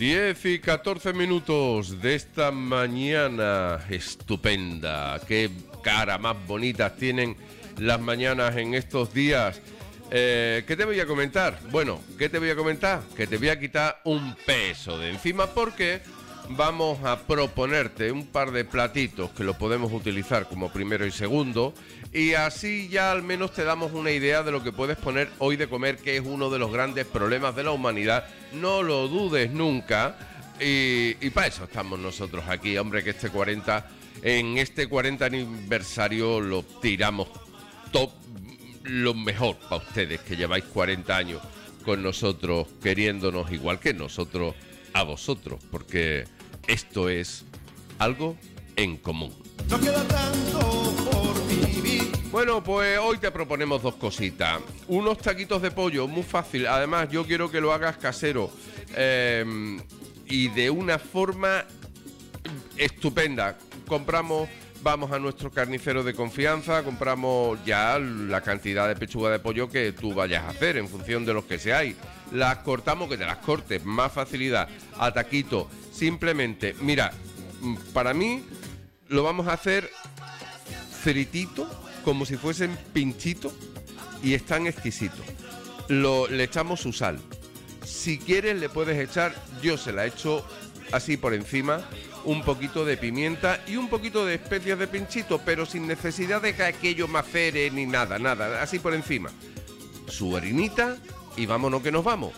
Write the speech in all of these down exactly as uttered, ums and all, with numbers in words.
diez y catorce minutos de esta mañana estupenda. Qué cara más bonitas tienen las mañanas en estos días. Eh, ¿Qué te voy a comentar? Bueno, ¿qué te voy a comentar? Que te voy a quitar un peso de encima porque vamos a proponerte un par de platitos que lo podemos utilizar como primero y segundo, y así ya al menos te damos una idea de lo que puedes poner hoy de comer, que es uno de los grandes problemas de la humanidad. No lo dudes nunca, y, y para eso estamos nosotros aquí, hombre, que este cuarenta, en este cuarenta aniversario lo tiramos top, lo mejor para ustedes que lleváis cuarenta años con nosotros, queriéndonos igual que nosotros a vosotros, porque esto es algo en común. No queda tanto por vivir. Bueno, pues hoy te proponemos dos cositas. Unos taquitos de pollo, muy fácil. Además, yo quiero que lo hagas casero eh, y de una forma estupenda. Compramos, vamos a nuestro carnicero de confianza, compramos ya la cantidad de pechuga de pollo que tú vayas a hacer en función de los que seáis. Las cortamos, que te las cortes, más facilidad, a taquito. Simplemente, mira, para mí lo vamos a hacer fritito, como si fuesen pinchitos, y están exquisitos. Lo, le echamos su sal. Si quieres le puedes echar, yo se la echo así por encima, un poquito de pimienta y un poquito de especias de pinchito, pero sin necesidad de que aquello macere ni nada, nada, así por encima. Su harinita y vámonos que nos vamos.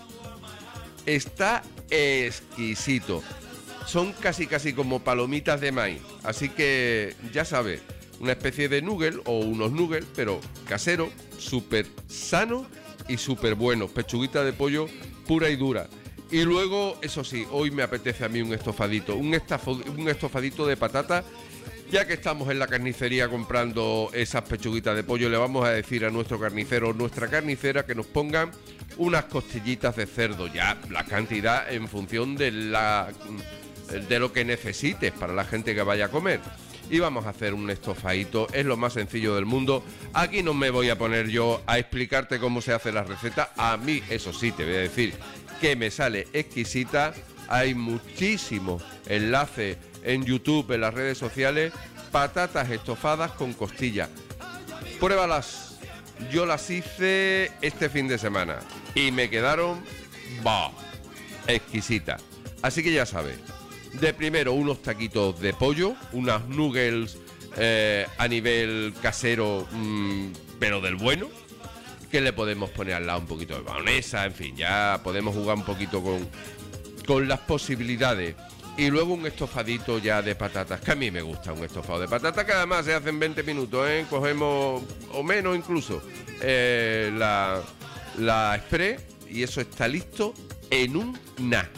Está exquisito. Son casi casi como palomitas de maíz, así que ya sabes, una especie de nugget o unos nuggets, pero casero, súper sano y súper bueno. Pechuguita de pollo pura y dura. Y luego, eso sí, hoy me apetece a mí un estofadito, un, estafo, un estofadito de patata. Ya que estamos en la carnicería comprando esas pechuguitas de pollo, le vamos a decir a nuestro carnicero, nuestra carnicera, que nos pongan unas costillitas de cerdo, ya la cantidad en función de la de lo que necesites para la gente que vaya a comer. Y vamos a hacer un estofadito, es lo más sencillo del mundo. Aquí no me voy a poner yo a explicarte cómo se hace la receta. A mí, eso sí, te voy a decir que me sale exquisita. Hay muchísimos enlaces en YouTube, en las redes sociales, patatas estofadas con costilla. Pruébalas. Yo las hice este fin de semana y me quedaron, bah, exquisitas. Así que ya sabes, de primero unos taquitos de pollo, unas nuggets eh, a nivel casero, mmm, pero del bueno, que le podemos poner al lado un poquito de mayonesa, en fin, ya podemos jugar un poquito con, con las posibilidades. Y luego un estofadito ya de patatas, que a mí me gusta un estofado de patatas, que además se hace en veinte minutos, ¿eh? Cogemos, o menos incluso, eh, la, la express, y eso está listo en un nada.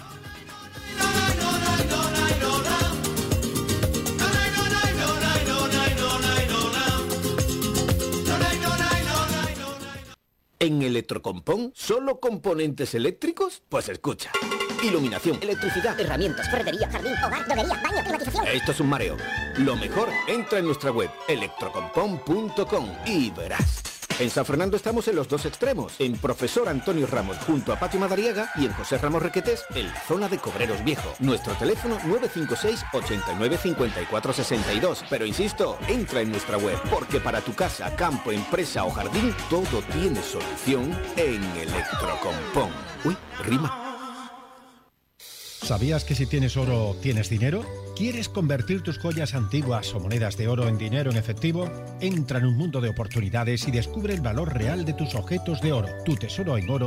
¿En Electrocompón solo componentes eléctricos? Pues escucha. Iluminación, electricidad, herramientas, ferretería, jardín, hogar, droguería, baño, climatización. Esto es un mareo. Lo mejor, entra en nuestra web electrocompón punto com y verás. En San Fernando estamos en los dos extremos, en Profesor Antonio Ramos junto a Patio Madariaga y en José Ramos Requetés en la zona de Cobreros Viejo. Nuestro teléfono nueve cinco seis, ocho nueve cinco cuatro seis dos. Pero insisto, entra en nuestra web, porque para tu casa, campo, empresa o jardín, todo tiene solución en Electrocompón. Uy, rima. ¿Sabías que si tienes oro, tienes dinero? ¿Quieres convertir tus joyas antiguas o monedas de oro en dinero en efectivo? Entra en un mundo de oportunidades y descubre el valor real de tus objetos de oro. Tu tesoro en oro